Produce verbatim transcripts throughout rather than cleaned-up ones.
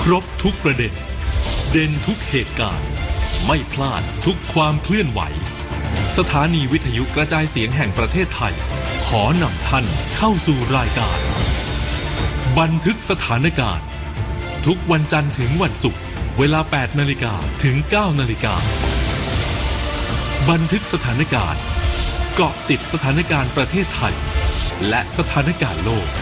รบทุกประเด็นเด่นทุกเหตุการณ์ไม่พลาดทุกความเคลื่อนไหวสถานีวิทยุกระจายเสียงแห่งประเทศไทยขอนำท่านเข้าสู่รายการบันทึกสถานการณ์ทุกวันจันทร์ถึงวันศุกร์เวลา แปดนาฬิกา ถึง เก้านาฬิกา บันทึกสถานการณ์เกาะติดสถานการณ์ประเทศไทยและสถานการณ์โลก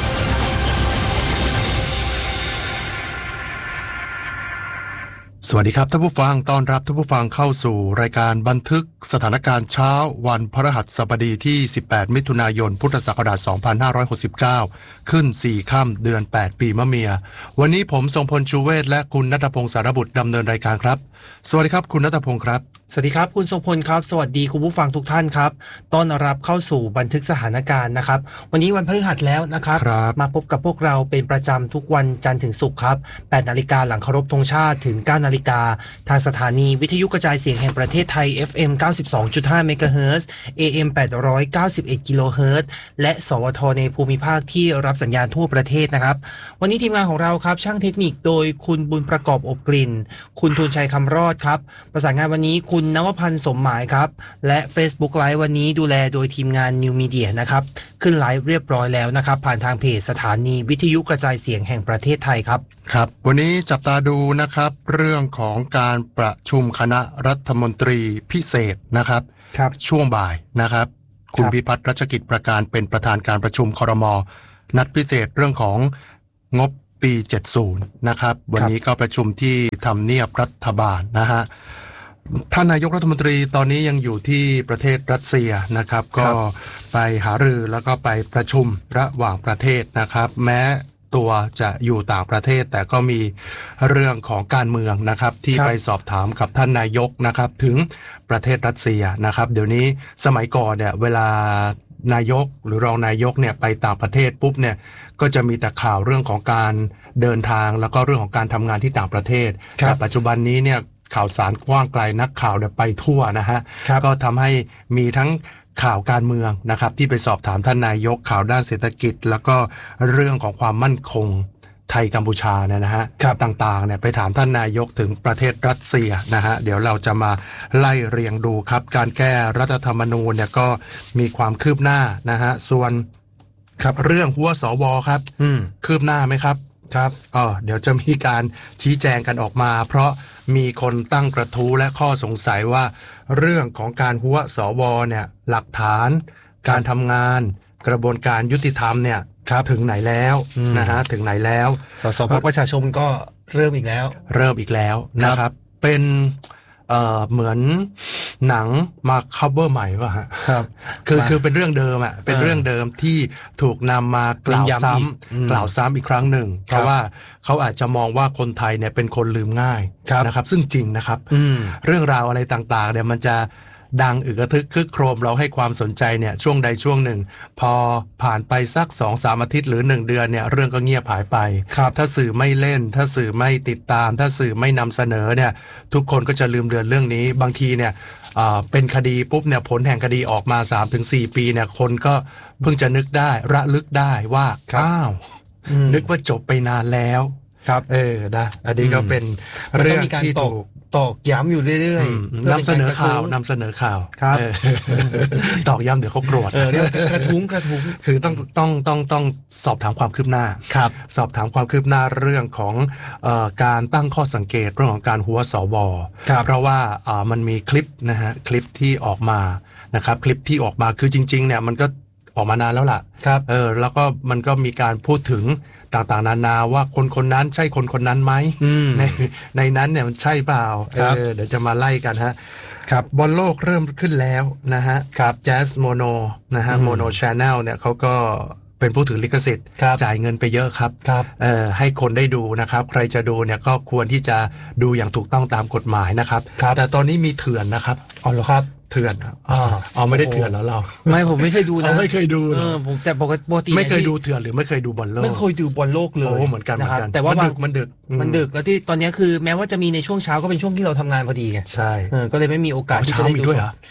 สวัสดีครับท่านผู้ฟังต้อนรับท่านผู้ฟังเข้าสู่รายการบันทึกสถานการณ์เช้าวันพฤหัสบดีที่สิบแปดมิถุนายนพุทธศักราชสองพันห้าร้อยหกสิบเก้าขึ้นสี่ค่ำเดือนแปดปีมะเมียวันนี้ผมทรงพลชูเวศและคุณณัฐพงศ์สารบุตรดำเนินรายการครับสวัสดีครับคุณณัฐพงศ์ครับสวัสดีครับคุณทรงพลครับสวัสดีคุณผู้ฟังทุกท่านครับต้อนรับเข้าสู่บันทึกสถานการณ์นะครับวันนี้วันพฤหัสแล้วนะครับมาพบกับพวกเราเป็นประจำทุกวันจันทร์ถึงศุกร์ครับแปดนาฬิกาหลังเคารพธงชาติถึงเก้านาฬิกาทางสถานีวิทยุกระจายเสียงแห่งประเทศไทย เอฟ เอ็ม เก้าสิบสองจุดห้า เมกะเฮิรตซ์ เอ เอ็ม แปดร้อยเก้าสิบเอ็ด กิโลเฮิรตซ์และสวทในภูมิภาคที่รับสัญญาณทั่วประเทศนะครับวันนี้ทีมงานของเราครับช่างเทคนิคโดยคุณบุญประกอบอบกลิ่นคุณทูลชัยคำรอดครับประสานงานวันนี้คุณนวพันธ์สมหมายครับและ Facebook Live วันนี้ดูแลโดยทีมงาน New Media นะครับขึ้นไลฟ์เรียบร้อยแล้วนะครับผ่านทางเพจสถานีวิทยุกระจายเสียงแห่งประเทศไทยครับครับวันนี้จับตาดูนะครับเรื่องของการประชุมคณะรัฐมนตรีพิเศษนะครับครับช่วงบ่ายนะครับคุณพิพัฒน์รัชกิจประการเป็นประธานการประชุมครม.นัดพิเศษเรื่องของงบปีเจ็ดสิบนะครับวันนี้ก็ประชุมที่ทำเนียบรัฐบาลนะฮะท่านนายกรัฐมนตรีตอนนี้ยังอยู่ที่ประเทศรัสเซียนะครับก็ไปหารือแล้วก็ไปประชุมระหว่างประเทศนะครับแม้ตัวจะอยู่ต่างประเทศแต่ก็มีเรื่องของการเมืองนะครับที่ไปสอบถามกับท่านนายกนะครับถึงประเทศรัสเซียนะครับเดี๋ยวนี้สมัยก่อนเนี่ยเวลานายกหรือรองนายกเนี่ยไปต่างประเทศปุ๊บเนี่ยก็จะมีแต่ข่าวเรื่องของการเดินทางแล้วก็เรื่องของการทำงานที่ต่างประเทศแต่ปัจจุบันนี้เนี่ยข่าวสารกว้างไกลนักข่าวเนี่ยไปทั่วนะฮะก็ทำให้มีทั้งข่าวการเมืองนะครับที่ไปสอบถามท่านนายกข่าวด้านเศรษฐกิจแล้วก็เรื่องของความมั่นคงไทยกัมพูชาเนี่ยนะฮะต่างๆเนี่ยไปถามท่านนายกถึงประเทศรัสเซียนะฮะเดี๋ยวเราจะมาไล่เรียงดูครับการแก้รัฐธรรมนูญเนี่ยก็มีความคืบหน้านะฮะส่วนครับเรื่องหัวสวครับคืบหน้าไหมครับครับอ๋อเดี๋ยวจะมีการชี้แจงกันออกมาเพราะมีคนตั้งกระทู้และข้อสงสัยว่าเรื่องของการหัวสวเนี่ยหลักฐานการทำงานกระบวนการยุติธรรมเนี่ยถึงไหนแล้วนะฮะถึงไหนแล้วสสพรรคประชาชนก็เริ่มอีกแล้วเริ่มอีกแล้วนะครับเป็นเอ่อเหมือนหนังมาคัฟเวอร์ใหม่ป่ะฮะครับคือคือเป็นเรื่องเดิมอ่ะเป็นเรื่องเดิมที่ถูกนำมากล่าวซ้ำกล่าวซ้ำอีกครั้งหนึ่งเพราะว่าเขาอาจจะมองว่าคนไทยเนี่ยเป็นคนลืมง่ายนะครับซึ่งจริงนะครับเรื่องราวอะไรต่างๆเนี่ยมันจะดังอึกระทึกคึกโครมเราให้ความสนใจเนี่ยช่วงใดช่วงหนึ่งพอผ่านไปสัก สองสาม อาทิตย์หรือหนึ่งเดือนเนี่ยเรื่องก็เงียบหายไปถ้าสื่อไม่เล่นถ้าสื่อไม่ติดตามถ้าสื่อไม่นำเสนอเนี่ยทุกคนก็จะลืมเลือนเรื่องนี้บางทีเนี่ยเป็นคดีปุ๊บเนี่ยผลแห่งคดีออกมา สามถึงสี่ ปีเนี่ยคนก็เพิ่งจะนึกได้ระลึกได้ว่าอ้าวนึกว่าจบไปนานแล้วครับเออนะอันนี้ก็เป็นเรื่องที่ถูกตอกย้ำอยู่เรื่อยๆนำเสนอข่าวนำเสนอข่าวครับตอกย้ำเดี๋ยวเขาโกรธกระทุ้งกระทุ้งคือต้องต้องต้องต้องสอบถามความคืบหน้าครับสอบถามความคืบหน้าเรื่องของเอ่อการตั้งข้อสังเกตเรื่องของการหัวสวเพราะว่าอ่ามันมีคลิปนะฮะคลิปที่ออกมานะครับคลิปที่ออกมาคือจริงๆเนี่ยมันก็ออกมานานแล้วล่ะเออแล้วก็มันก็มีการพูดถึงต่างๆนานาว่าคนคนนั้นใช่คนคนนั้นไหมในในนั้นเนี่ยมันใช่เปล่าเออเดี๋ยวจะมาไล่กันฮะครับบอลโลกเริ่มขึ้นแล้วนะฮะแจ๊สโมโนนะฮะโมโนชาแนลเนี่ยเขาก็เป็นผู้ถือลิขสิทธิ์จ่ายเงินไปเยอะครับเอ่อให้คนได้ดูนะครับใครจะดูเนี่ยก็ควรที่จะดูอย่างถูกต้องตามกฎหมายนะครับแต่ตอนนี้มีเถื่อนนะครับอ๋อเหรอครับเถื่อนอ๋ออ๋อไม่ได้เถื่อนแล้วเราไม่ผมไม่เคยดูนะไม่เคยดูเออผมแต่ปกติไม่เคยดูเถื่อนหรือไม่เคยดูบอลโลกไม่เคยดูบอลโลกเลยโอ้เหมือนกันเหมือนกันแต่ว่ามันดึกมันดึกมันดึกแล้วที่ตอนนี้คือแม้ว่าจะมีในช่วงเช้าก็เป็นช่วงที่เราทำงานพอดีไงใช่เออก็เลยไม่มีโอกาสที่จะได้ดูด้วยเหรอ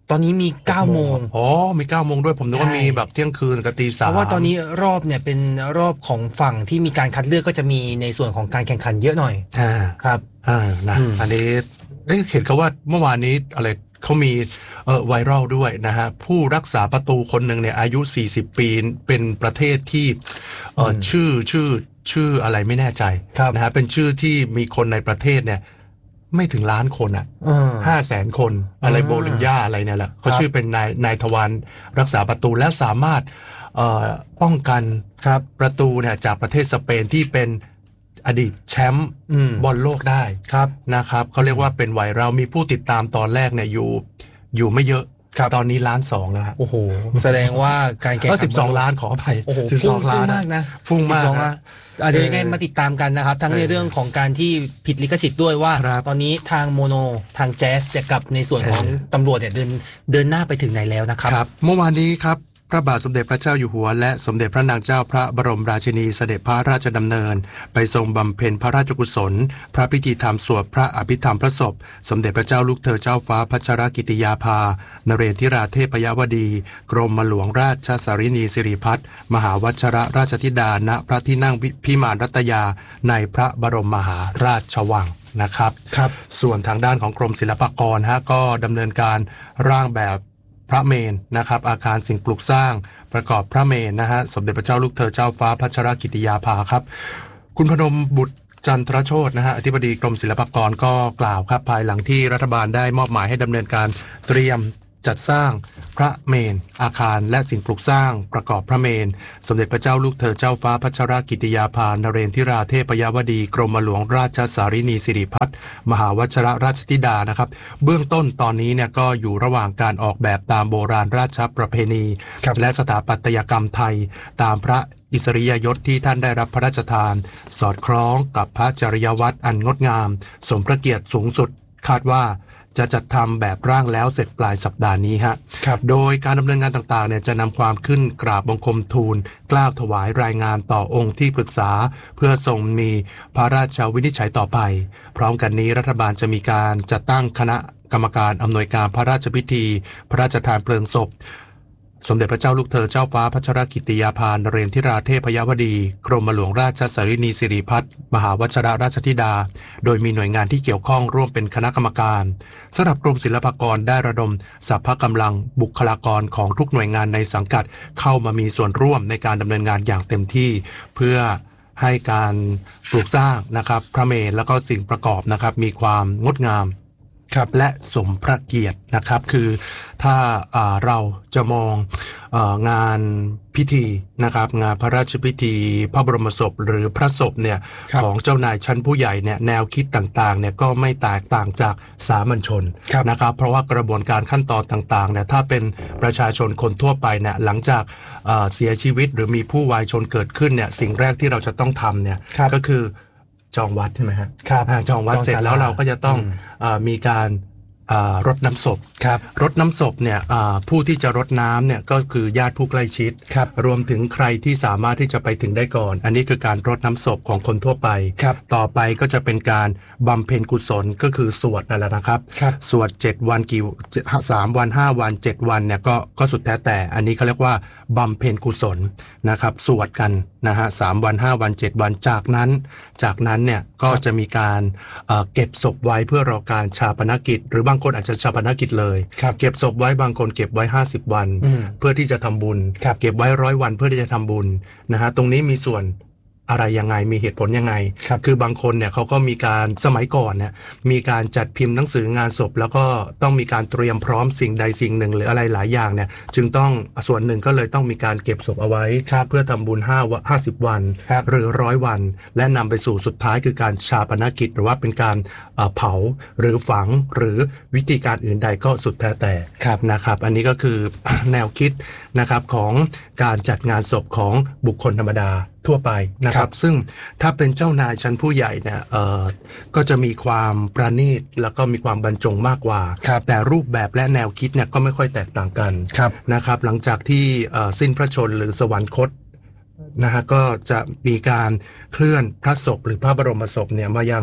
ตอนนี้มีเก้าโมงอ๋อมีเก้าโมงด้วยผมนึกว่ามีแบบเที่ยงคืนกับตีสามเพราะว่าตอนนี้รอบเนี่ยเป็นรอบของฝั่งที่มีการคัดเลือกก็จะมีในส่วนของการแข่งขันเยอะหน่อยอ่าครับอ่านะอันนี้เอ๊ะเห็นเขาว่าเมื่อวานนี้อะไรเขามีเอ่อไวรัลด้วยนะฮะผู้รักษาประตูคนหนึ่งเนี่ยอายุสี่สิบปีเป็นประเทศที่เอ่อชื่อชื่อชื่ออะไรไม่แน่ใจนะฮะเป็นชื่อที่มีคนในประเทศเนี่ยไม่ถึงล้านคนอ่ะห้าแสนคนอะไรโบลินญาอะไรเนี่ยแหละเขาชื่อเป็นนายนายทวารรักษาประตูและสามารถเอ่อป้องกันประตูเนี่ยจากประเทศสเปนที่เป็นอดีตแชมป์บอลโลกได้นะครับเขาเรียกว่าเป็นไวรัลมีผู้ติดตามตอนแรกเนี่ยอยู่อยู่ไม่เยอะตอนนี้ล้านสองแล้วโอ้โหแสดงว่าการแข่งขันสิบสองล้านขออภัยสิบสองล้านมากนะฟุ้งมากเดี๋ยวยังไงมาติดตามกันนะครับทั้งในเรื่องของการที่ผิดลิขสิทธิ์ด้วยว่าตอนนี้ทางโมโนทางแจ๊สจะกับในส่วนของตำรวจเนี่ยเดินเดินหน้าไปถึงไหนแล้วนะครับเมื่อวานนี้ครับพระบาทสมเด็จพระเจ้าอยู่หัวและสมเด็จพระนางเจ้าพระบรมราชินีเสด็จพระราชดำเนินไปทรงบำเพ็ญพระราชกุศลพระพิธีธรรมสวดพระอภิธรรมพระศพสมเด็จพระเจ้าลูกเธอเจ้าฟ้าพัชรกิติยาภานเรศธิราเทพยวดีกรมหลวงราชสารินีสิริพัฒน์มหาวัชรราชธิดาณพระที่นั่งพิมานรัตยาในพระบรมมหาราชวังนะครับครับส่วนทางด้านของกรมศิลปากรฮะก็ดำเนินการร่างแบบพระเมนนะครับอาคารสิ่งปลูกสร้างประกอบพระเมนนะฮะสมเด็จพระเจ้าลูกเธอเจ้าฟ้าพัชรกิติยาภาครับคุณพนมบุตรจันทรโชตินะฮะอธิบดีกรมศิลปากรก็กล่าวครับภายหลังที่รัฐบาลได้มอบหมายให้ดำเนินการเตรียมจัดสร้างพระเมนอาคารและสิ่งปลูกสร้างประกอบพระเมนสมเด็จพระเจ้าลูกเธอเจ้าฟ้าพัชรกิติยาภานเรศธิราเทพยวดีกรมหลวงราชสารินีสิริพัฒน์มหาวัชรราชธิดานะครับเบื้องต้นตอนนี้เนี่ยก็อยู่ระหว่างการออกแบบตามโบราณราชประเพณีและสถาปัตยกรรมไทยตามพระอิสริยยศที่ท่านได้รับพระราชทานสอดคล้องกับพระจริยวัตรอันงดงามสมพระเกียรติสูงสุดคาดว่าจะจัดทำแบบร่างแล้วเสร็จปลายสัปดาห์นี้ฮะโดยการดำเนินงานต่างๆเนี่ยจะนำความขึ้นกราบบังคมทูลเกล้าถวายรายงานต่อองค์ที่ปรึกษาเพื่อทรงมีพระราชวินิจฉัยต่อไปพร้อมกันนี้รัฐบาลจะมีการจัดตั้งคณะกรรมการอำนวยการพระราชพิธีพระราชทานเพลิงศพสมเด็จพระเจ้าลูกเธอเจ้าฟ้าพัชรกิติยาภานเรศธิราเทพยวดีกรมหลวงราชสารินีสิริพัฒน์มหาวัชรราชธิดาโดยมีหน่วยงานที่เกี่ยวข้องร่วมเป็นคณะกรรมการสำหรับกรมศิลปากรได้ระดมสรรพกำลังบุคลากรของทุกหน่วยงานในสังกัดเข้ามามีส่วนร่วมในการดำเนินงานอย่างเต็มที่เพื่อให้การปลูกสร้างนะครับพระเมรุแล้วก็สิ่งประกอบนะครับมีความงดงามและสมพระเกียรตินะครับคือถ้าเราจะมองเอ่องานพิธีนะครับงานพระราชพิธีพระบรมศพหรือพระศพเนี่ยของเจ้านายชั้นผู้ใหญ่เนี่ยแนวคิดต่างๆเนี่ยก็ไม่แตกต่างจากสามัญชนนะครับเพราะว่ากระบวนการขั้นตอนต่างๆเนี่ยถ้าเป็นประชาชนคนทั่วไปเนี่ยหลังจากเอ่อเสียชีวิตหรือมีผู้วายชนเกิดขึ้นเนี่ยสิ่งแรกที่เราจะต้องทำเนี่ยก็คือจองวัดใช่ไหมครับจองวัดเสร็จแล้วเราก็จะต้องเอ่อมีการรดน้ำศพรดน้ำศพเนี่ยผู้ที่จะรดน้ำเนี่ยก็คือญาติผู้ใกล้ชิด ร, รวมถึงใครที่สามารถที่จะไปถึงได้ก่อนอันนี้คือการรดน้ำศพของคนทั่วไปต่อไปก็จะเป็นการบำเพ็ญกุศลก็คือสวดนั่นแหละนะครับสวดเจ็ดวันกี่สามวันห้าวันเจ็ดวันเนี่ยก็ก็สุดแท้แต่อันนี้เขาเรียกว่าบำเพ็ญกุศลนะครับสวดกันนะฮะสามวันห้าวันเจ็ดวันจากนั้นจากนั้นเนี่ยก็จะมีการเอ่อเก็บศพไว้เพื่อรอการชาปนกิจหรือบางคนอาจจะชาปนกิจเลยเก็บศพไว้บางคนเก็บไว้ห้าสิบวันเพื่อที่จะทำบุญเก็บไว้ร้อยวันเพื่อที่จะทำบุญนะฮะตรงนี้มีส่วนอะไรยังไงมีเหตุผลยังไง ค, คือบางคนเนี่ยเขาก็มีการสมัยก่อนเนี่ยมีการจัดพิมพ์หนังสืองานศพแล้วก็ต้องมีการเตรียมพร้อมสิ่งใดสิ่งหนึ่งหรืออะไรหลายอย่างเนี่ยจึงต้องส่วนหนึ่งก็เลยต้องมีการเก็บศพเอาไว้เพื่อทำบุญห้า ห้าสิบวันหรือร้อยวันและนำไปสู่สุดท้ายคือการชาปนกิจหรือว่าเป็นการเผาหรือฝังหรือวิธีการอื่นใดก็สุดแท้แต่นะครับอันนี้ก็คือแนวคิดนะครับของการจัดงานศพของบุคคลธรรมดาทั่วไปนะครับซึ่งถ้าเป็นเจ้านายชั้นผู้ใหญ่เนี่ยเอ่อก็จะมีความประณีตแล้วก็มีความบรรจงมากกว่าแต่รูปแบบและแนวคิดเนี่ยก็ไม่ค่อยแตกต่างกันนะครับหลังจากที่สิ้นพระชนม์หรือสวรรคตนะฮะก็จะมีการเคลื่อนพระศพหรือพระบรมศพเนี่ยมายัง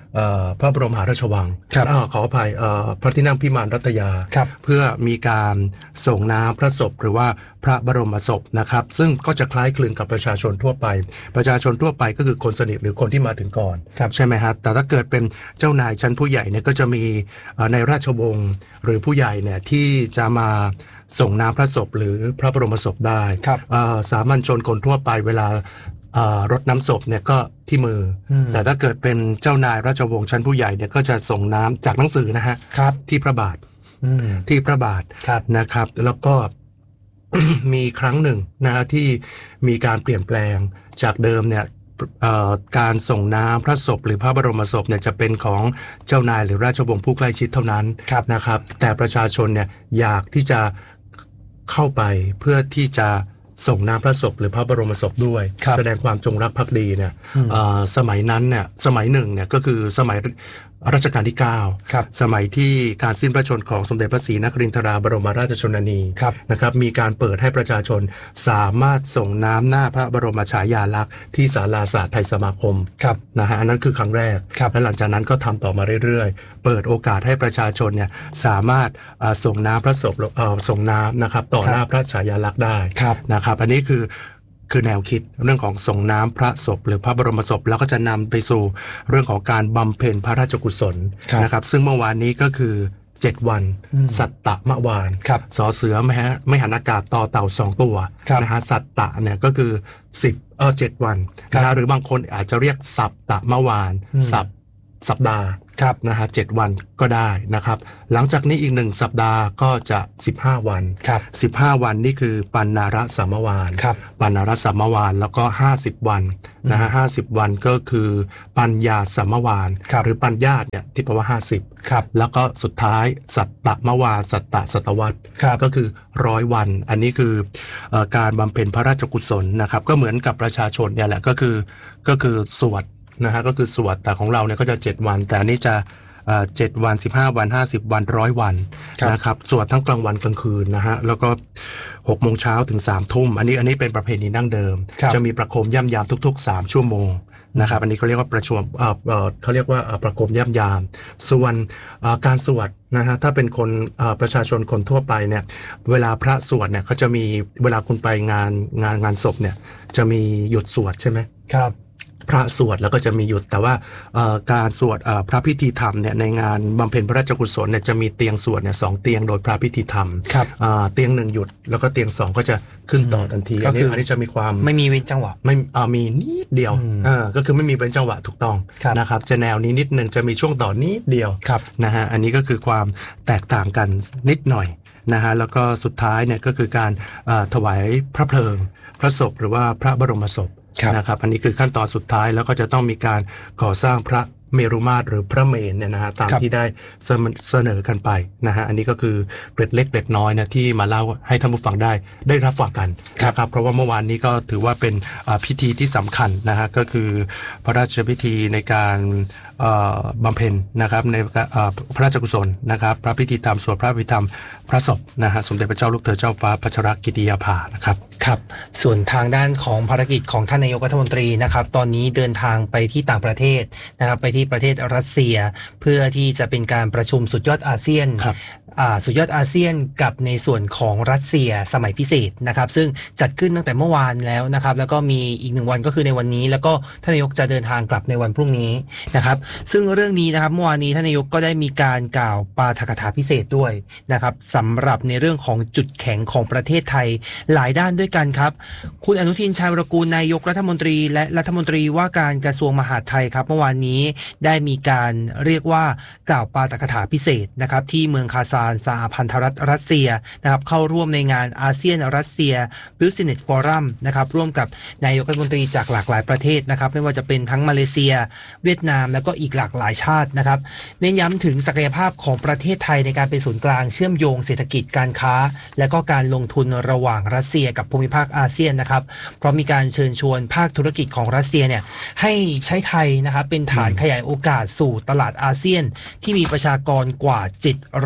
พระบรมมหาราชวังขออภัยพระที่นั่งพิมานรัตยาเพื่อมีการส่งน้ำพระศพหรือว่าพระบรมศพนะครับซึ่งก็จะคล้ายคลึงกับประชาชนทั่วไปประชาชนทั่วไปก็คือคนสนิทหรือคนที่มาถึงก่อนใช่ไหมครับแต่ถ้าเกิดเป็นเจ้านายชั้นผู้ใหญ่เนี่ยก็จะมีในราชวงศ์หรือผู้ใหญ่เนี่ยที่จะมาส่งน้ำพระศพหรือพระบรมศพได้สามัญชนคนทั่วไปเวลารดน้ำศพเนี่ยก็ที่มือแต่ถ้าเกิดเป็นเจ้านายราชวงศ์ชั้นผู้ใหญ่เนี่ยก็จะส่งน้ำจากหนังสือนะฮะที่พระบาทที่พระบาทนะครับแล้วก็ มีครั้งหนึ่งนะฮะที่มีการเปลี่ยนแปลงจากเดิมเนี่ยการส่งน้ำพระศพหรือพระบรมศพเนี่ยจะเป็นของเจ้านายหรือราชวงศ์ผู้ใกล้ชิดเท่านั้นนะครับแต่ประชาชนเนี่ยอยากที่จะเข้าไปเพื่อที่จะส่งน้ำพระศพหรือพระบรมศพด้วยแสดงความจงรักภักดีเนี่ยสมัยนั้นเนี่ยสมัยหนึ่งเนี่ยก็คือสมัยรัชกาลที่เก้าสมัยที่การสิ้นพระชนม์ของสมเด็จพระศรีนครินทราบรมราชชนนีนะครับมีการเปิดให้ประชาชนสามารถส่งน้ำหน้าพระบรมฉายาลักษณ์ที่ศาลาศาสตร์ไทยสมาคมนะฮะอันนั้นคือครั้งแรกและหลังจากนั้นก็ทำต่อมาเรื่อยๆเปิดโอกาสให้ประชาชนเนี่ยสามารถส่งน้ำพระศพส่งน้ำนะครับต่อหน้าพระฉายาลักษณ์ได้นะครับอันนี้คือคือแนวคิดเรื่องของส่งน้ำพระศพหรือพระบรมศพแล้วก็จะนำไปสู่เรื่องของการบำเพ็ญพระราชกุศลนะครับซึ่งเมื่อวานนี้ก็คือเจ็ดวันสัตตมวานสอเสือไม่ฮะไม่หันอากาศต่อเต่าสองตัวนะฮะสัตตะเนี่ยก็คือสิบเออเจ็ดวันนะหรือบางคนอาจจะเรียกสัปตมวานสัปสัปดาห์นะฮะเจ็ดวันก็ได้นะครับหลังจากนี้อีกหนึ่งสัปดาห์ก็จะสิบห้าวันสิบห้าวันนี่คือปัณณาระสัมมวานปัณณาระสัมมวานแล้วก็ห้าสิบวันนะฮะห้าสิบวันก็คือปัญญาสัมมวานหรือปัญญาเนี่ยที่แปลว่าห้าสิบแล้วก็สุดท้ายสัตตมวาสัตตสัตวัตก็คือร้อยวันอันนี้คือการบำเพ็ญพระราชกุศลนะครับก็เหมือนกับประชาชนเนี่ยแหละก็คือก็คือสวดนะฮะก็คือสวดแต่ของเราเนี่ยก็จะเจ็ดวันแต่อันนี้จะเจ็ดวันสิบห้าวันห้าสิบวันร้อยวันนะครับสวดทั้งกลางวันกลางคืนนะฮะแล้วก็หกโมงเช้าถึงสามทุ่มอันนี้อันนี้เป็นประเพณีดั้งเดิมจะมีประโคมย่ำยามทุกๆสามชั่วโมงนะครับอันนี้เขาเรียกว่าประชุมเอ่อเอ่อเขาเรียกว่าประโคมย่ำยามส่วนการสวดนะฮะถ้าเป็นคนประชาชนคนทั่วไปเนี่ยเวลาพระสวดเนี่ยเขาจะมีเวลาคุณไปงานงานงานศพเนี่ยจะมีหยุดสวดใช่ไหมครับพระสวดแล้วก็จะมีหยุดแต่ว่าการสวดพระพิธีธรรมเนี่ยในงานบำเพ็ญพระราชกุศลเนี่ยจะมีเตียงสวดเนี่ยสองเตียงโดยพระพิธีธรรมเตียงหนึ่งหยุดแล้วก็เตียงสองก็จะขึ้นต่อทันทีอันนี้อันนี้จะมีความไม่มีเว้นจังหวะไม่มีนิดเดียวก็คือไม่มีเว้นจังหวะถูกต้องนะครับจะแนวนี้นิดหนึ่งจะมีช่วงต่อนิดเดียวนะฮะอันนี้ก็คือความแตกต่างกันนิดหน่อยนะฮะแล้วก็สุดท้ายเนี่ยก็คือการถวายพระเพลิงพระศพหรือว่าพระบรมศพนะครับอันนี้คือขั้นตอนสุดท้ายแล้วก็จะต้องมีการก่อสร้างพระเมรุมาตรหรือพระเมรุเนี่ยนะฮะตามที่ได้เสนอกันไปนะฮะอันนี้ก็คือเกร็ดเล็กเกร็ดน้อยนะที่มาเล่าให้ท่านผู้ฟังได้ได้รับฟังกันนะครับเพราะว่าเมื่อวานนี้ก็ถือว่าเป็นพิธีที่สำคัญนะฮะก็คือพระราชพิธีในการบำเพ็ญนะครับในพระราชกุศลนะครับพระพิธีตามสวดพระพิธรรมพระศพนะฮะสมเด็จพระเจ้าลูกเธอเจ้าฟ้าพัชรกิติยาภานะครับครับส่วนทางด้านของภารกิจของท่านนายกรัฐมนตรีนะครับตอนนี้เดินทางไปที่ต่างประเทศนะครับไปที่ประเทศรัสเซียเพื่อที่จะเป็นการประชุมสุดยอดอาเซียนสุดยอดอาเซียนกับในส่วนของรัสเซียสมัยพิเศษนะครับซึ่งจัดขึ้นตั้งแต่เมื่อวานแล้วนะครับแล้วก็มีอีกหนึ่งวันก็คือในวันนี้แล้วก็ท่านนายกจะเดินทางกลับในวันพรุ่งนี้นะครับซึ่งเรื่องนี้นะครับเมื่อวานนี้ท่านนายกก็ได้มีการกล่าวปาฐกถาพิเศษด้วยนะครับสำหรับในเรื่องของจุดแข็งของประเทศไทยหลายด้านด้วยกันครับคุณอนุทินชาญวิรากูลนายกรัฐมนตรีและรัฐมนตรีว่าการกระทรวงมหาดไทยครับเมื่อวานนี้ได้มีการเรียกว่ากล่าวปาฐกถาพิเศษนะครับที่เมืองคาซานสหพันธรัฐรัสเซียนะครับเข้าร่วมในงานอาเซียนรัสเซีย Business Forum นะครับร่วมกับนายกรัฐมนตรีจากหลากหลายประเทศนะครับไม่ว่าจะเป็นทั้งมาเลเซียเวียดนามแล้วก็อีกหลากหลายชาตินะครับเน้นย้ำถึงศักยภาพของประเทศไทยในการเป็นศูนย์กลางเชื่อมโยงเศรษฐกิจการค้าและก็การลงทุนระหว่างรัสเซียกับภูมิภาคอาเซียนนะครับเพราะมีการเชิญชวนภาคธุรกิจของรัสเซียเนี่ยให้ใช้ไทยนะครับเป็นฐานขยายโอกาสสู่ตลาดอาเซียนที่มีประชากรกว่าเจ็ดร้อยล้าน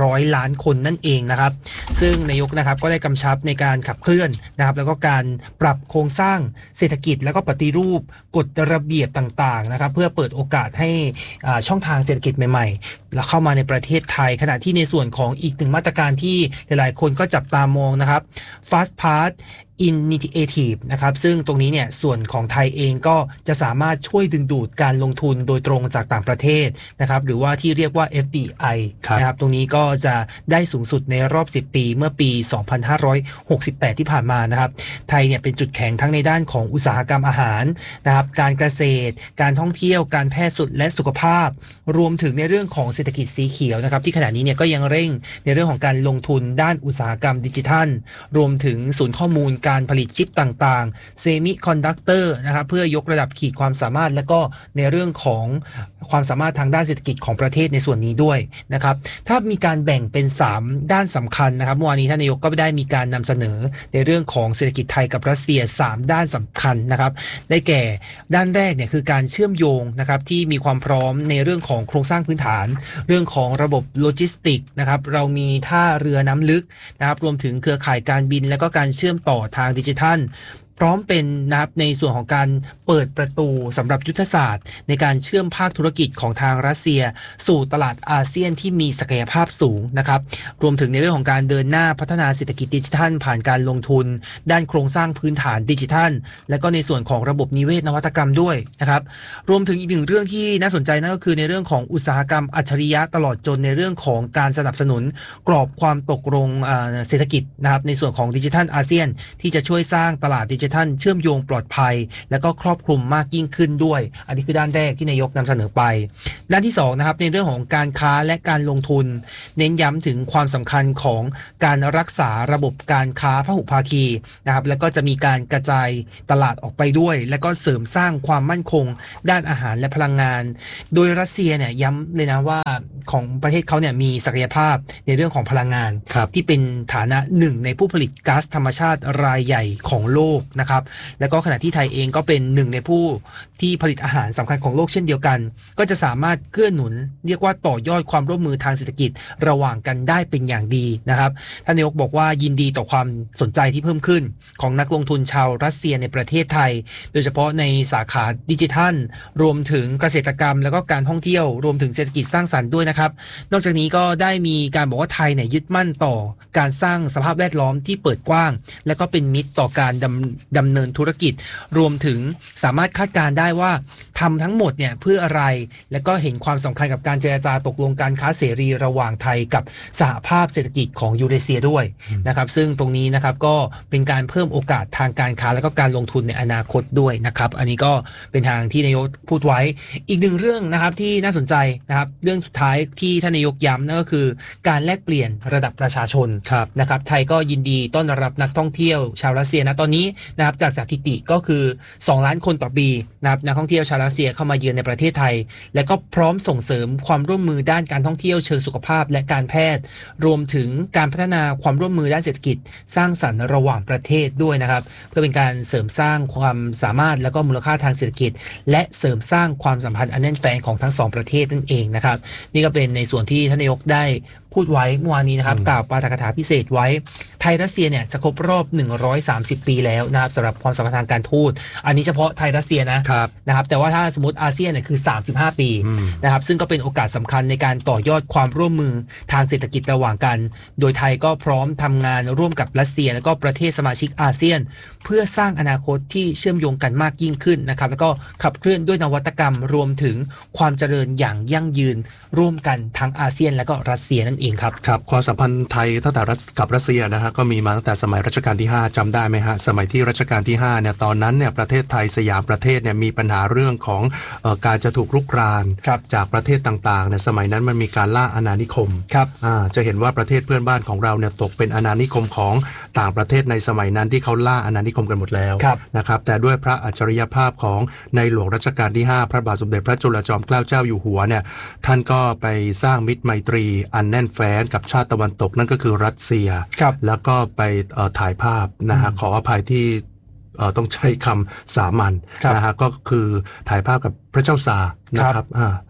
านคนนั่นเองนะครับซึ่งนายกนะครับก็ได้กำชับในการขับเคลื่อนนะครับแล้วก็การปรับโครงสร้างเศรษฐกิจแล้วก็ปฏิรูปกฎระเบียบต่างๆนะครับเพื่อเปิดโอกาสให้ช่องทางเศรษฐกิจใหม่ๆแล้วเข้ามาในประเทศไทยขณะที่ในส่วนของอีกหนึ่งมาตรการที่หลายๆคนก็จับตามองนะครับ Fast Path Initiative นะครับซึ่งตรงนี้เนี่ยส่วนของไทยเองก็จะสามารถช่วยดึงดูดการลงทุนโดยตรงจากต่างประเทศนะครับหรือว่าที่เรียกว่า เอฟ ดี ไอ นะครับตรงนี้ก็จะได้สูงสุดในรอบสิบปีเมื่อปี สองพันห้าร้อยหกสิบแปด ที่ผ่านมานะครับไทยเนี่ยเป็นจุดแข็งทั้งในด้านของอุตสาหกรรมอาหารนะครับการเกษตรการท่องเที่ยวการแพทย์สุดและสุขภาพรวมถึงในเรื่องของเศรษฐกิจสีเขียวนะครับที่ขณะนี้เนี่ยก็ยังเร่งในเรื่องของการลงทุนด้านอุตสาหกรรมดิจิทัลรวมถึงศูนย์ข้อมูลการผลิตชิปต่างๆเซมิคอนดักเตอร์นะครับเพื่อยกระดับขีดความสามารถและก็ในเรื่องของความสามารถทางด้านเศรษฐกิจของประเทศในส่วนนี้ด้วยนะครับถ้ามีการแบ่งเป็นสามด้านสำคัญนะครับเมื่อวานนี้ท่านนายกก็ได้มีการนำเสนอในเรื่องของเศรษฐกิจไทยกับรัสเซียสามด้านสำคัญนะครับได้แก่ด้านแรกเนี่ยคือการเชื่อมโยงนะครับที่มีความพร้อมในเรื่องของโครงสร้างพื้นฐานเรื่องของระบบโลจิสติกนะครับเรามีท่าเรือน้ำลึกนะครับรวมถึงเครือข่ายการบินและก็การเชื่อมต่อทางดิจิทัลพร้อมเป็นนะครับในส่วนของการเปิดประตูสำหรับยุทธศาสตร์ในการเชื่อมภาคธุรกิจของทางรัสเซียสู่ตลาดอาเซียนที่มีศักยภาพสูงนะครับรวมถึงในเรื่องของการเดินหน้าพัฒนาเศรษฐกิจดิจิทัลผ่านการลงทุนด้านโครงสร้างพื้นฐานดิจิทัลและก็ในส่วนของระบบนิเวศนวัตกรรมด้วยนะครับรวมถึงอีกหนึ่งเรื่องที่น่าสนใจนั่นก็คือในเรื่องของอุตสาหกรรมอัจฉริยะตลอดจนในเรื่องของการสนับสนุนกรอบความตกลงเศรษฐกิจนะครับในส่วนของดิจิทัลอาเซียนที่จะช่วยสร้างตลาดดิจิทัลเชื่อมโยงปลอดภัยและก็ครอบคลุมมากยิ่งขึ้นด้วยอันนี้คือด้านแรกที่นายกนำเสนอไปด้านที่สองนะครับในเรื่องของการค้าและการลงทุนเน้นย้ำถึงความสำคัญของการรักษาระบบการค้าพหุภาคีนะครับแล้วก็จะมีการกระจายตลาดออกไปด้วยและก็เสริมสร้างความมั่นคงด้านอาหารและพลังงานโดยรัสเซียเนี่ยย้ำเลยนะว่าของประเทศเขาเนี่ยมีศักยภาพในเรื่องของพลังงานที่เป็นฐานะหนึ่งในผู้ผลิตก๊าซธรรมชาติรายใหญ่ของโลกนะครับแล้วก็ขณะที่ไทยเองก็เป็นหนึ่งในผู้ที่ผลิตอาหารสำคัญของโลกเช่นเดียวกันก็จะสามารถเกื้อหนุนเรียกว่าต่อยอดความร่วมมือทางเศรษฐกิจระหว่างกันได้เป็นอย่างดีนะครับท่านนายกบอกว่ายินดีต่อความสนใจที่เพิ่มขึ้นของนักลงทุนชาวรัสเซียในประเทศไทยโดยเฉพาะในสาขาดิจิทัลรวมถึงเกษตรกรรมแล้วก็การท่องเที่ยวรวมถึงเศรษฐกิจสร้างสรรค์ด้วยนะครับนอกจากนี้ก็ได้มีการบอกว่าไทยเนี่ยยึดมั่นต่อการสร้างสภาพแวดล้อมที่เปิดกว้างและก็เป็นมิตรต่อการดำดำเนินธุรกิจรวมถึงสามารถคาดการได้ว่าทำทั้งหมดเนี่ยเพื่ออะไรและก็เห็นความสำคัญกับการเจรจาตกลงการค้าเสรีระหว่างไทยกับสหภาพเศรษฐกิจของยูเรเซียด้วยนะครับซึ่งตรงนี้นะครับก็เป็นการเพิ่มโอกาสทางการค้าและก็การลงทุนในอนาคตด้วยนะครับอันนี้ก็เป็นทางที่นายกพูดไว้อีกหนึ่งเรื่องนะครับที่น่าสนใจนะครับเรื่องสุดท้ายที่ท่านนายกย้ำนั่นก็คือการแลกเปลี่ยนระดับประชาชนนะครับไทยก็ยินดีต้อนรับนักท่องเที่ยวชาวรัสเซียนะตอนนี้นะครับจากสถิติก็คือสองล้านคนต่อปีนะครับนักท่องเที่ยวชาวรัสเซียเข้ามาเยือนในประเทศไทยและก็พร้อมส่งเสริมความร่วมมือด้านการท่องเที่ยวเชิงสุขภาพและการแพทย์รวมถึงการพัฒนาความร่วมมือด้านเศรษฐกิจสร้างสรรค์ระหว่างประเทศด้วยนะครับเพื่อเป็นการเสริมสร้างความสามารถและก็มูลค่าทางเศรษฐกิจและเสริมสร้างความสัมพันธ์อันแน่นแฟ้นของทั้งสองประเทศนั่นเองนะครับนี่ก็เป็นในส่วนที่ท่านนายกได้พูดไว้เมื่อวานนี้นะครับกล่าวปาฐกถาพิเศษไว้ไทยรัสเซียเนี่ยจะครบรอบหนึ่งร้อยสามสิบปีแล้วนะครับสำหรับความสัมพันธ์ทางการทูตอันนี้เฉพาะไทยรัสเซียนะนะครับแต่ว่าถ้าสมมติอาเซียนเนี่ยคือสามสิบห้าปีนะครับซึ่งก็เป็นโอกาสสำคัญในการต่อยอดความร่วมมือทางเศรษฐกิจระหว่างกันโดยไทยก็พร้อมทำงานร่วมกับรัสเซียและก็ประเทศสมาชิกอาเซียนเพื่อสร้างอนาคตที่เชื่อมโยงกันมากยิ่งขึ้นนะครับแล้วก็ขับเคลื่อนด้วยนวัตกรรมรวมถึงความเจริญอย่างยั่งยืนร่วมกันทั้งอาเซียนและก็รัสเซียนั่นเองครับครับความสัมพันธ์ไทยตั้งแต่กับรัสเซียนะฮะก็มีมาตั้งแต่สมัยรัชกาลที่ห้าจำได้ไหมฮะสมัยที่รัชกาลที่ห้าเนี่ยตอนนั้นเนี่ยประเทศไทยสยามประเทศเนี่ยมีปัญหาเรื่องของเอ่อการจะถูกรุกรานจากประเทศต่างๆเนี่ยสมัยนั้นมันมีการล่าอาณานิคมครับอ่าจะเห็นว่าประเทศเพื่อนบ้านของเราเนี่ยตกเป็นอาณานิคมของต่างประเทศในสมัยนั้นที่เขาล่าอาณานิคมกันหมดแล้วนะครับแต่ด้วยพระอัจฉริยภาพของในหลวงรัชกาลที่ห้าพระบาทสมเด็จพระจุลจอมเกล้าเจ้าอยู่หัวเนี่ยท่านก็ไปสร้างมิตรไมตรีอันแน่นแฟ้นกับชาติตะวันตกนั่นก็คือรัสเซียแล้วก็ไปถ่ายภาพนะฮะขออภัยที่ต้องใช้คำสามัญนะฮะก็คือถ่ายภาพกับพระเจ้าซาร์นะครับ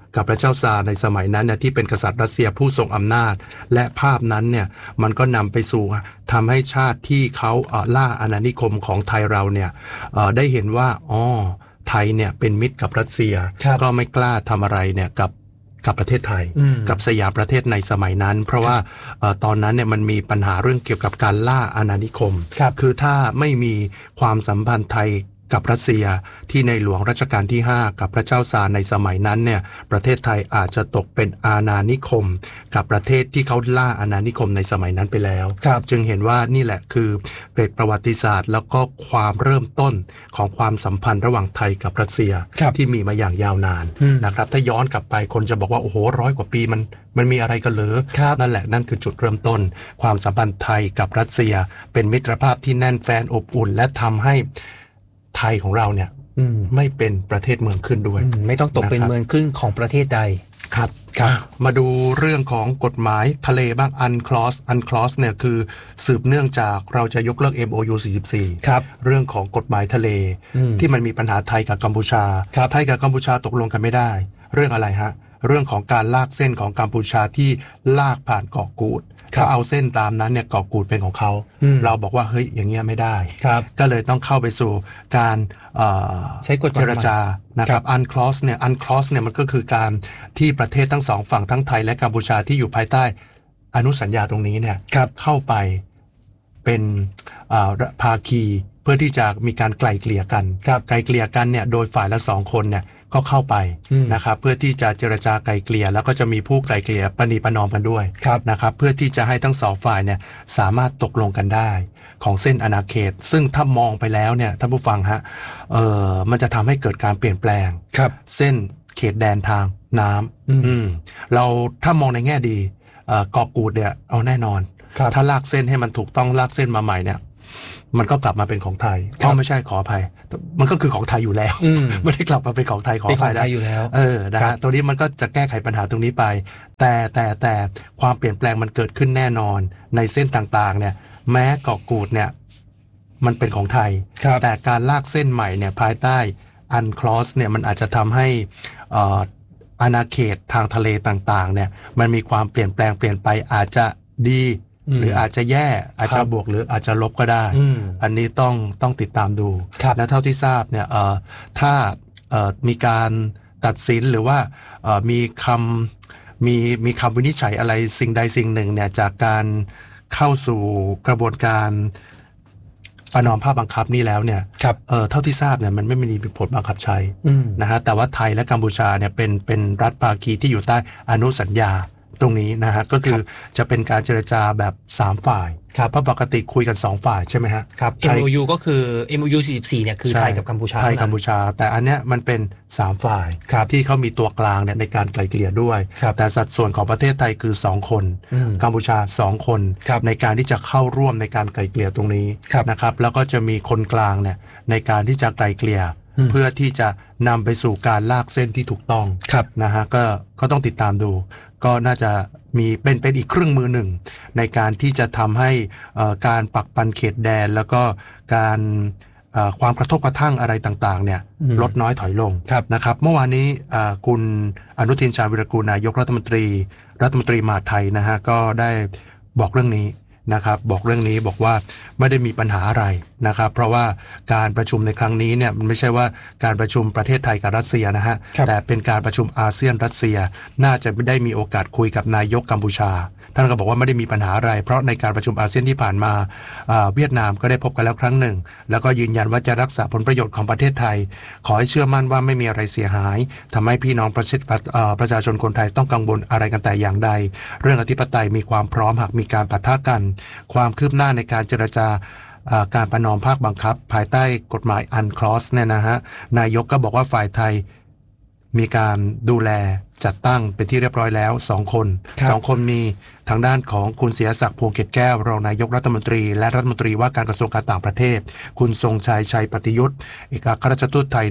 กับพระเจ้าซาร์ในสมัยนั้นเนี่ยที่เป็นกษัตริย์รัสเซียผู้ทรงอำนาจและภาพนั้นเนี่ยมันก็นำไปสู่ทำให้ชาติที่เขาล่าอาณานิคมของไทยเราเนี่ยได้เห็นว่าอ๋อไทยเนี่ยเป็นมิตรกับรัสเซียก็ไม่กล้าทำอะไรเนี่ยกับกับประเทศไทยกับสยามประเทศในสมัยนั้นเพราะว่าตอนนั้นเนี่ยมันมีปัญหาเรื่องเกี่ยวกับการล่าอาณานิคม ค, คือถ้าไม่มีความสัมพันธ์ไทยกับรัสเซียที่ในหลวงรัชกาลที่ห้ากับพระเจ้าซาร์ในสมัยนั้นเนี่ยประเทศไทยอาจจะตกเป็นอาณานิคมกับประเทศที่เขาล่าอาณานิคมในสมัยนั้นไปแล้วจึงเห็นว่านี่แหละคือเป็นประวัติศาสตร์แล้วก็ความเริ่มต้นของความสัมพันธ์ระหว่างไทยกับรัสเซียที่มีมาอย่างยาวนานนะครับถ้าย้อนกลับไปคนจะบอกว่าโอ้โหร้อยกว่าปีมันมันมีอะไรกันเหรอนั่นแหละนั่นคือจุดเริ่มต้นความสัมพันธ์ไทยกับรัสเซียเป็นมิตรภาพที่แน่นแฟ้นอบอุ่นและทำให้ไทยของเราเนี่ยไม่เป็นประเทศเมืองขึ้นด้วยไม่ต้องตกเป็นเมืองขึ้นของประเทศใดครับมาดูเรื่องของกฎหมายทะเลบ้าง UNCLOS UNCLOS เนี่ยคือสืบเนื่องจากเราจะยกเลิก เอ็ม โอ ยู สี่สิบสี่ครับเรื่องของกฎหมายทะเลที่มันมีปัญหาไทยกับกัมพูชาไทยกับกัมพูชาตกลงกันไม่ได้เรื่องอะไรฮะเรื่องของการลากเส้นของกัมพูชาที่ลากผ่านเกาะกูดถ้าเอาเส้นตามนั้นเนี่ยเกาะกูดเป็นของเขาเราบอกว่าเฮ้ยอย่างเงี้ยไม่ได้ก็เลยต้องเข้าไปสู่การใช้กฎเจรจานะครับ UNCLOS เนี่ย UNCLOS เนี่ยมันก็คือการที่ประเทศทั้งสองฝั่งทั้งไทยและกัมพูชาที่อยู่ภายใต้อนุสัญญาตรงนี้เนี่ยเข้าไปเป็นภาคีเพื่อที่จะมีการไกล่เกลี่ยกันไกล่เกลี่ยกันเนี่ยโดยฝ่ายละสองคนเนี่ยก็เข้าไปนะครับเพื่อที่จะเจรจาไกล่เกลี่ยแล้วก็จะมีผู้ไกล่เกลี่ยประนีประนอมกันด้วยนะครับเพื่อที่จะให้ทั้งสองฝ่ายเนี่ยสามารถตกลงกันได้ของเส้นอาณาเขตซึ่งถ้ามองไปแล้วเนี่ยท่านผู้ฟังฮะเอ่อมันจะทำให้เกิดการเปลี่ยนแปลงเส้นเขตแดนทางน้ำอืมเราถ้ามองในแง่ดีเอ่อเกาะกูดเนี่ยเอาแน่นอนถ้าลากเส้นให้มันถูกต้องลากเส้นมาใหม่เนี่ยมันก็กลับมาเป็นของไทยก็ไม่ใช่ขออภัยมันก็คือของไทยอยู่แล้วไม่ได้กลับมาเป็นของไทยขออภัยได้อยู่แล้วเออนะฮะตรงนี้มันก็จะแก้ไขปัญหาตรงนี้ไปแต่แต่แต่ความเปลี่ยนแปลงมันเกิดขึ้นแน่นอนในเส้นต่างๆเนี่ยแม้เกาะกูดเนี่ยมันเป็นของไทยแต่การลากเส้นใหม่เนี่ยภายใต้ UNCLOS เนี่ยมันอาจจะทำให้อ่าอาณาเขตทางทะเลต่างๆเนี่ยมันมีความเปลี่ยนแปลงเปลี่ยนไปอาจจะดีหรืออาจจะแย่อาจจะบวกหรืออาจจะลบก็ได้อันนี้ต้องต้องติดตามดูและเท่าที่ทราบเนี่ยเอ่อถ้าเอ่อมีการตัดสินหรือว่าเอ่อมีคำมีมีคำวินิจฉัยอะไรสิ่งใดสิ่งหนึ่งเนี่ยจากการเข้าสู่กระบวนการประนอมภาคบังคับนี่แล้วเนี่ยเอ่อเท่าที่ทราบเนี่ยมันไม่มีผลบังคับใช้นะฮะแต่ว่าไทยและกัมพูชาเนี่ยเป็นเป็นรัฐภาคีที่อยู่ใต้อนุสัญญาตรงนี้นะฮะก็คือจะเป็นการเจรจาแบบสามฝ่ายเพราะปกติคุยกันสองฝ่ายใช่ไหมฮะครับ เอ็ม โอ ยู ก็คือ เอ็ม โอ ยู สี่สิบสี่เนี่ยคือไทยกับกัมพูชาไทยกัมพูชาแต่อันเนี้ยมันเป็นสามฝ่ายที่เขามีตัวกลางเนี่ยในการไกล่เกลี่ยด้วยแต่สัดส่วนของประเทศไทยคือสองคนกัมพูชาสองคนในการที่จะเข้าร่วมในการไกล่เกลี่ยตรงนี้นะครับแล้วก็จะมีคนกลางเนี่ยในการที่จะไกล่เกลี่ยเพื่อที่จะนำไปสู่การลากเส้นที่ถูกต้องนะฮะก็ก็ต้องติดตามดูก็น่าจะมีเป็นเป็นอีกเครื่องมือหนึ่งในการที่จะทำให้การปักปันเขตแดนแล้วก็การความกระทบกระทั่งอะไรต่างๆเนี่ยลดน้อยถอยลงนะครับเมื่อวานนี้คุณอนุทินชาญวิรากูลนายกรัฐมนตรีรัฐมนตรีมหาดไทยนะฮะก็ได้บอกเรื่องนี้นะครับบอกเรื่องนี้บอกว่าไม่ได้มีปัญหาอะไรนะครับเพราะว่าการประชุมในครั้งนี้เนี่ยมันไม่ใช่ว่าการประชุมประเทศไทยกับรัสเซียนะฮะแต่เป็นการประชุมอาเซียนรัสเซียน่าจะได้มีโอกาสคุยกับนายกกัมพูชาท่านก็บอกว่าไม่ได้มีปัญหาอะไรเพราะในการประชุมอาเซียนที่ผ่านมาเวียดนามก็ได้พบกันแล้วครั้งหนึ่งแล้วก็ยืนยันว่าจะรักษาผลประโยชน์ของประเทศไทยขอให้เชื่อมั่นว่าไม่มีอะไรเสียหายทำให้พี่น้องประชาประชาชนคนไทยต้องกังวลอะไรกันแต่อย่างใดเรื่องอธิปไตยมีความพร้อมหากมีการปะทะกันความคืบหน้าในการเจรจาการประนอมภาคบังคับภายใต้กฎหมาย UNCLOS เนี่ยนะฮะนายกก็บอกว่าฝ่ายไทยมีการดูแลจัดตั้งเป็นที่เรียบร้อยแล้วสองคนสองคนมีทางด้านของคุณเสียศักดิ์พวงเกตแก้วรองนายกรัฐมนตรีและรัฐมนตรีว่าการกระทรวงการต่างประเทศคุณทรงชัยชัยปฏิยุทธ์เอกอัครราชทูตไทยณ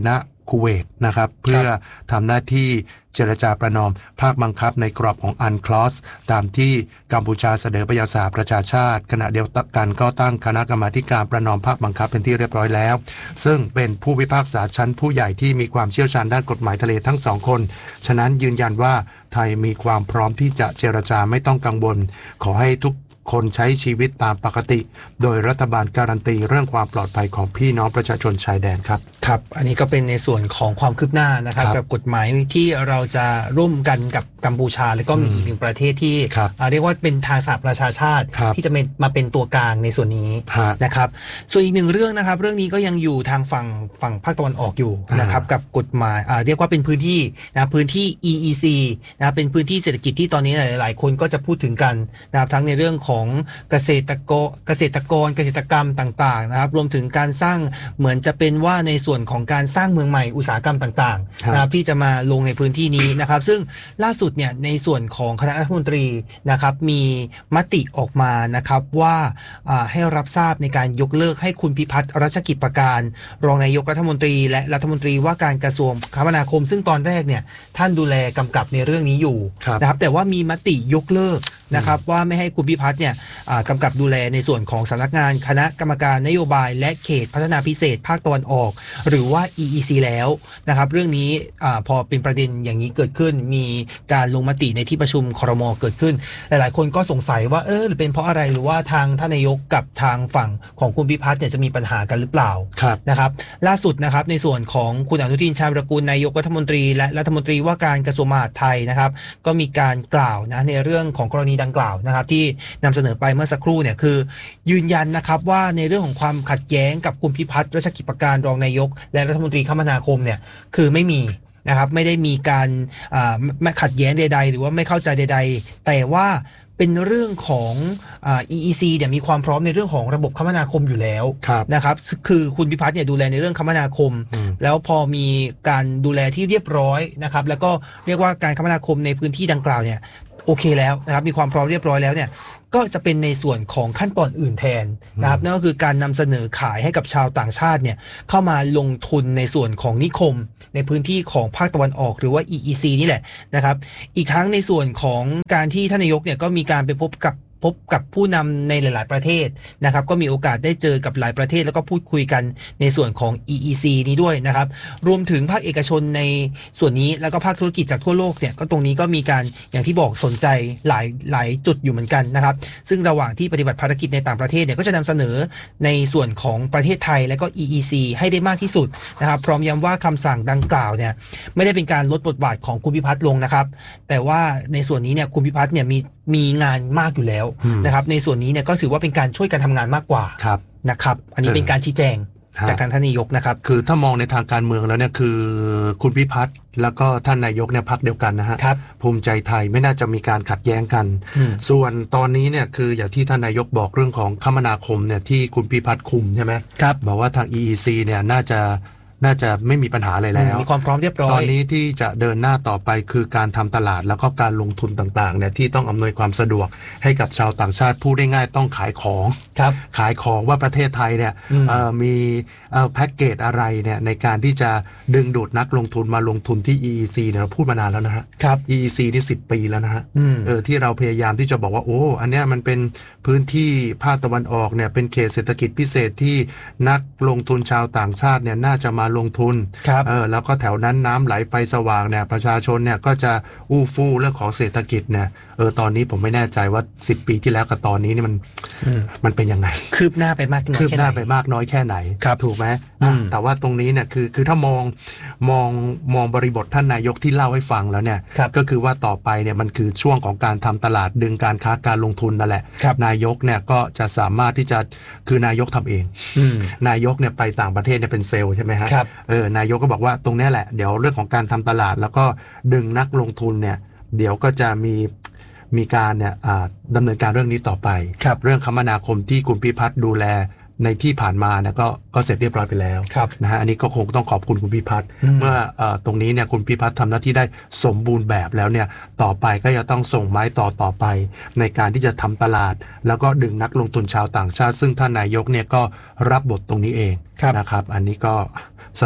คูเวตนะครับเพื่อทำหน้าที่เจรจาประนอมภาคบังคับในกรอบของอันคลอสตามที่กัมพูชาเสนอไปยังสหประชาชาติขณะเดียวกันก็ตั้งคณะกรรมาธิการประนอมภาคบังคับเป็นที่เรียบร้อยแล้วซึ่งเป็นผู้พิพากษาชั้นผู้ใหญ่ที่มีความเชี่ยวชาญด้านกฎหมายทะเลทั้งสองคนฉะนั้นยืนยันว่าไทยมีความพร้อมที่จะเจรจาไม่ต้องกังวลขอให้ทุกคนใช้ชีวิตตามปกติโดยรัฐบาลการันตีเรื่องความปลอดภัยของพี่น้องประชาชนชายแดนครับครับอันนี้ก็เป็นในส่วนของความคืบหน้านะครับกับกฎหมายที่เราจะร่วมกันกับกัมพูชาแล้วก็มีอีกหนึ่งประเทศที่เรียกว่าเป็นทางสหประชาชาติที่จะมาเป็นตัวกลางในส่วนนี้นะครับส่วนอีกหนึ่งเรื่องนะครับเรื่องนี้ก็ยังอยู่ทางฝั่งฝั่งภาคตะวันออกอยู่นะครับกับกฎหมายเรียกว่าเป็นพื้นที่นะพื้นที่ อี อี ซี นะเป็นพื้นที่เศรษฐกิจที่ตอนนี้หลายๆคนก็จะพูดถึงกันนะครับทั้งในเรื่องของเกษตรกรเกษตรกรเกษตรกรรมต่างๆนะครับรวมถึงการสร้างเหมือนจะเป็นว่าในส่วนของการสร้างเมืองใหม่อุตสาหกรรมต่างๆนะครับที่จะมาลงในพื้นที่นี้นะครับซึ่งล่าสุดเนี่ยในส่วนของคณะรัฐมนตรีนะครับมีมติออกมานะครับว่าให้รับทราบในการยกเลิกให้คุณพิพัฒน์รัชกิจประการรองนายกรัฐมนตรีและรัฐมนตรีว่าการกระทรวงคมนาคมซึ่งตอนแรกเนี่ยท่านดูแลกำกับในเรื่องนี้อยู่นะครับแต่ว่ามีมติยกเลิกนะครับว่าไม่ให้คุณพิพัฒน์เนี่ยกำกับดูแลในส่วนของสำนักงานคณะกรรมการนโยบายและเขตพัฒนาพิเศษภาคตะวันออกหรือว่า อี อี ซี แล้วนะครับเรื่องนี้พอเป็นประเด็นอย่างนี้เกิดขึ้นมีการลงมติในที่ประชุมครม.เกิดขึ้นหลายๆคนก็สงสัยว่าเออหรือเป็นเพราะอะไรหรือว่าทางท่านนายกกับทางฝั่งของคุณพิพัฒน์เนี่ยจะมีปัญหากันหรือเปล่านะครับล่าสุดนะครับในส่วนของคุณอนุทินชาญวิรากูลนายกรัฐมนตรีและรัฐมนตรีว่าการกระทรวงมหาดไทยนะครับก็มีการกล่าวนะในเรื่องของกรณีดังกล่าวนะครับที่นำเสนอไปเมื่อสักครู่เนี่ยคือยืนยันนะครับว่าในเรื่องของความขัดแย้งกับคุณพิพัฒน์รัชกิจประการรองนายกและรัฐมนตรีคมนาคมเนี่ยคือไม่มีนะครับไม่ได้มีการขัดแย้งใดๆหรือว่าไม่เข้าใจใดๆแต่ว่าเป็นเรื่องของอ่า อี อี ซี เนี่ยมีความพร้อมในเรื่องของระบบคมนาคมอยู่แล้วนะครับคือคุณพิพัฒน์เนี่ยดูแลในเรื่องคมนาคมแล้วพอมีการดูแลที่เรียบร้อยนะครับแล้วก็เรียกว่าการคมนาคมในพื้นที่ดังกล่าวเนี่ยโอเคแล้วนะครับมีความพร้อมเรียบร้อยแล้วเนี่ยก็จะเป็นในส่วนของขั้นตอนอื่นแทนนะครับนั่นก็คือการนำเสนอขายให้กับชาวต่างชาติเนี่ยเข้ามาลงทุนในส่วนของนิคมในพื้นที่ของภาคตะวันออกหรือว่า อี อี ซี นี่แหละนะครับอีกทั้งในส่วนของการที่ท่านนายกเนี่ยก็มีการไปพบกับพบกับผู้นำในหลายๆประเทศนะครับก็มีโอกาสได้เจอกับหลายประเทศแล้วก็พูดคุยกันในส่วนของ อี อี ซี นี้ด้วยนะครับรวมถึงภาคเอกชนในส่วนนี้แล้วก็ภาคธุรกิจจากทั่วโลกเนี่ยก็ตรงนี้ก็มีการอย่างที่บอกสนใจหลายหลายจุดอยู่เหมือนกันนะครับซึ่งระหว่างที่ปฏิบัติภารกิจในต่างประเทศเนี่ยก็จะนำเสนอในส่วนของประเทศไทยและก็ อี อี ซี ให้ได้มากที่สุดนะครับพร้อมย้ำว่าคำสั่งดังกล่าวเนี่ยไม่ได้เป็นการลดบทบาทของคุณพิพัฒน์ลงนะครับแต่ว่าในส่วนนี้เนี่ยคุณพิพัฒน์เนี่ยมีมีงานมากอยู่แล้วนะครับในส่วนนี้เนี่ยก็ถือว่าเป็นการช่วยกันทำงานมากกว่านะครับอันนี้เป็นการชี้แจงจากทางท่านนายกนะครับคือถ้ามองในทางการเมืองแล้วเนี่ยคือคุณพิพัฒน์แล้วก็ท่านนายกเนี่ยพรรคเดียวกันนะฮะภูมิใจไทยไม่น่าจะมีการขัดแย้งกันส่วนตอนนี้เนี่ยคืออย่างที่ท่านนายกบอกเรื่องของคมนาคมเนี่ยที่คุณพิพัฒน์คุมใช่ไหมครับบอกว่าทาง อี อี ซี เนี่ยน่าจะน่าจะไม่มีปัญหาอะไรแล้วมีความพร้อมเรียบร้อยตอนนี้ที่จะเดินหน้าต่อไปคือการทำตลาดแล้วก็การลงทุนต่างๆเนี่ยที่ต้องอำนวยความสะดวกให้กับชาวต่างชาติพูดได้ง่ายต้องขายของขายของว่าประเทศไทยเนี่ยมีแพ็กเกจอะไรเนี่ยในการที่จะดึงดูดนักลงทุนมาลงทุนที่ อี อี ซี เนี่ยเราพูดมานานแล้วนะฮะ อี อี ซี นี่สิบปีแล้วนะฮะเออที่เราพยายามที่จะบอกว่าโอ้อันเนี้ยมันเป็นพื้นที่ภาคตะวันออกเนี่ยเป็นเขตเศรษฐกิจพิเศษที่นักลงทุนชาวต่างชาติเนี่ยน่าจะมาลงทุนเออแล้วก็แถวนั้นน้ำไหลไฟสว่างเนี่ยประชาชนเนี่ยก็จะอู้ฟู่เรื่องของเศรษฐกิจเนี่ยเออตอนนี้ผมไม่แน่ใจว่าสิบปีที่แล้วกับตอนนี้นี่มันมันเป็นยังไงคืบหน้าไปมากน้อยคืบหน้าไปมากน้อยแค่ไหนถูกไหมแต่ว่าตรงนี้เนี่ยคือคือถ้ามองมองมองบริบทท่านนายกที่เล่าให้ฟังแล้วเนี่ยก็คือว่าต่อไปเนี่ยมันคือช่วงของการทำตลาดดึงการค้าการลงทุนนั่นแหละนายกเนี่ยก็จะสามารถที่จะคือนายกทำเองนายกเนี่ยไปต่างประเทศเนี่ยเป็นเซลล์ใช่ไหมฮะเออนายกก็บอกว่าตรงนี้แหละเดี๋ยวเรื่องของการทำตลาดแล้วก็ดึงนักลงทุนเนี่ยเดี๋ยวก็จะมีมีการเนี่ยดำเนินการเรื่องนี้ต่อไปเรื่องคมนาคมที่คุณพิพัฒน์ดูแลในที่ผ่านมาเนี่ยก็ก็เสร็จเรียบร้อยไปแล้วนะฮะอันนี้ก็คงต้องขอบคุณคุณพิพัฒน์เมื่อตรงนี้เนี่ยคุณพิพัฒน์ทำหน้าที่ได้สมบูรณ์แบบแล้วเนี่ยต่อไปก็จะต้องส่งไม้ต่อต่อไปในการที่จะทำตลาดแล้วก็ดึงนักลงทุนชาวต่างชาติซึ่งท่านนายกเนี่ยก็รับบทตรงนี้เองนะครับอันนี้ก็สรุป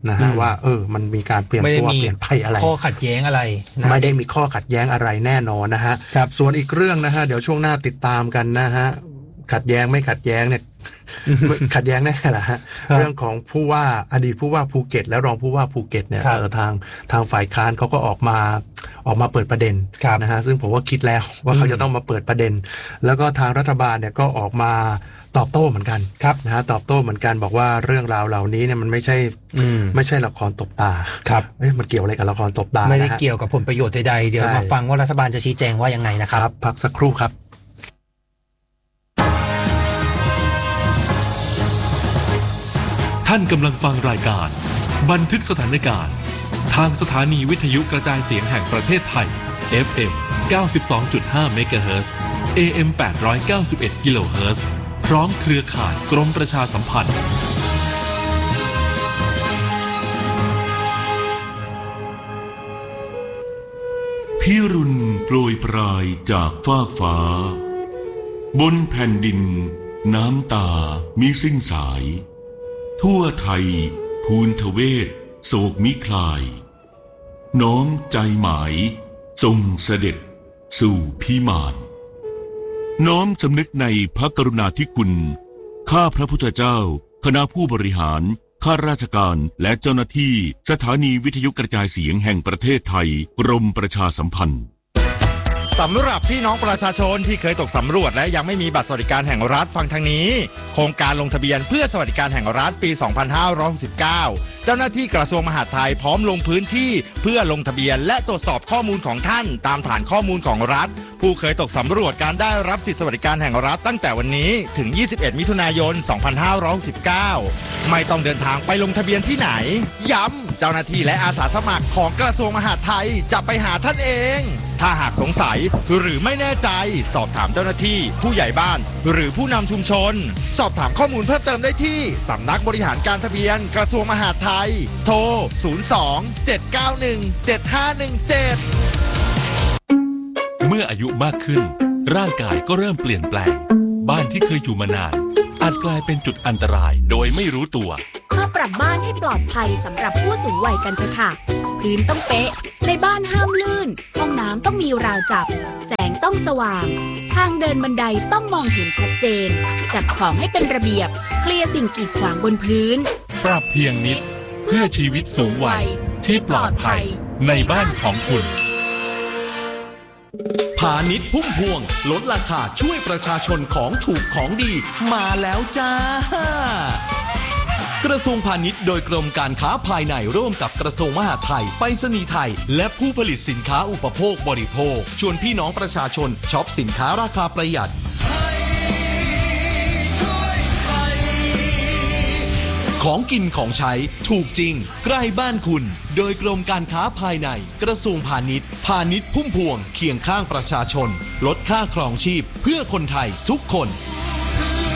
นะฮะว่าเออมันมีการเปลี่ยนตัวเปลี่ยนไปอะไรข้อขัดแย้งอะไรนะไม่ได้มีข้อขัดแย้งอะไรแน่นอนนะฮะส่วนอีกเรื่องนะฮะเดี๋ยวช่วงหน้าติดตามกันนะฮะขัดแย้งไม่ขัดแย้งเนี่ยขัดแย้งแน่แหละฮะเรื่องของผู้ว่าอดีตผู้ว่าภูเก็ตและรองผู้ว่าภูเก็ตเนี่ยทางทางฝ่ายค้านเขาก็ออกมาออกมาเปิดประเด็นนะฮะซึ่งผมว่าคิดแล้วว่าเขาจะต้องมาเปิดประเด็นแล้วก็ทางรัฐบาลเนี่ยก็ออกมาตอบโต้เหมือนกันนะฮะตอบโต้เหมือนกันบอกว่าเรื่องราวเหล่านี้เนี่ยมันไม่ใช่ไม่ใช่ละครตบตาครับเอ๊ะมันเกี่ยวอะไรกับละครตบตาไม่ได้เกี่ยวกับผลประโยชน์ใดๆเดี๋ยวมาฟังว่ารัฐบาลจะชี้แจงว่ายังไงนะครับพักสักครู่ครับท่านกำลังฟังรายการบันทึกสถานการณ์ทางสถานีวิทยุกระจายเสียงแห่งประเทศไทย เอฟ เอ็ม เก้าสิบสองจุดห้า เมกะเฮิรตซ์ เอ เอ็ม แปดร้อยเก้าสิบเอ็ด กิโลเฮิรตซ์ พร้อมเครือข่ายกรมประชาสัมพันธ์พิรุณโปรยปลายจากฟากฟ้าบนแผ่นดินน้ำตามิสิ้นสายทั่วไทยภูนทเวศโศกมิคลายน้อมใจหมายทรงเสด็จสู่พิมานน้อมสำนึกในพระกรุณาธิคุณข้าพระพุทธเจ้าคณะผู้บริหารข้าราชการและเจ้าหน้าที่สถานีวิทยุกระจายเสียงแห่งประเทศไทยกรมประชาสัมพันธ์สำหรับพี่น้องประชาชนที่เคยตกสำรวจและยังไม่มีบัตรสวัสดิการแห่งรัฐฟังทางนี้โครงการลงทะเบียนเพื่อสวัสดิการแห่งรัฐปี สองพันห้าร้อยหกสิบเก้า เจ้าหน้าที่กระทรวงมหาดไทยพร้อมลงพื้นที่เพื่อลงทะเบียนและตรวจสอบข้อมูลของท่านตามฐานข้อมูลของรัฐผู้เคยตกสำรวจการได้รับสิทธิสวัสดิการแห่งรัฐตั้งแต่วันนี้ถึงยี่สิบเอ็ดมิถุนายน สองพันห้าร้อยหกสิบเก้า ไม่ต้องเดินทางไปลงทะเบียนที่ไหนย้ำเจ้าหน้าที่และอาสาสมัครของกระทรวงมหาดไทยจะไปหาท่านเองถ้าหากสงสัยหรือไม่แน่ใจสอบถามเจ้าหน้าที่ผู้ใหญ่บ้านหรือผู้นำชุมชนสอบถามข้อมูลเพิ่มเติมได้ที่สำนักบริหารการทะเบียนกระทรวงมหาดไทยโทรศูนย์ สอง เจ็ด เก้า หนึ่ง เจ็ด ห้า หนึ่ง เจ็ดเมื่ออายุมากขึ้นร่างกายก็เริ่มเปลี่ยนแปลงบ้านที่เคยอยู่มานานอาจกลายเป็นจุดอันตรายโดยไม่รู้ตัวมาปรับบ้านให้ปลอดภัยสำหรับผู้สูงวัยกันเถอะค่ะพื้นต้องเป๊ะในบ้านห้ามลื่นห้องน้ำต้องมีราวจับแสงต้องสว่างทางเดินบันไดต้องมองเห็นชัดเจนจัดของให้เป็นระเบียบเคลียร์สิ่งกีดขวางบนพื้นปรับเพียงนิดเพื่อชีวิตสูงวัยที่ปลอดภัยในบ้านของคุณพาณิชย์พุ่มพวงลดราคาช่วยประชาชนของถูกของดีมาแล้วจ้ากระทรวงพาณิชย์โดยกรมการค้าภายในร่วมกับกระทรวงมหาดไทยไปรษณีย์ไทยและผู้ผลิตสินค้าอุปโภคบริโภคชวนพี่น้องประชาชนช็อปสินค้าราคาประหยัดของกินของใช้ถูกจริงใกล้บ้านคุณโดยกรมการค้าภายในกระทรวงพาณิชย์พาณิชย์พุ่มพวงเคียงข้างประชาชนลดค่าครองชีพเพื่อคนไทยทุกคน